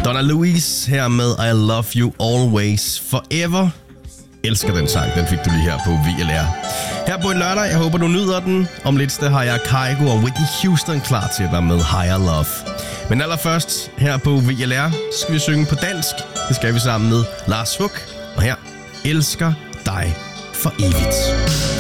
Donna Louise her med I Love You Always Forever. Elsker den sang, den fik du lige her på VLR. Her på en lørdag, jeg håber du nyder den. Om lidt har jeg Kygo og Whitney Houston klar til dig med Higher Love. Men allerførst, her på VLR, så skal vi synge på dansk. Det skal vi sammen med Lars Huck. Og her, elsker dig for evigt.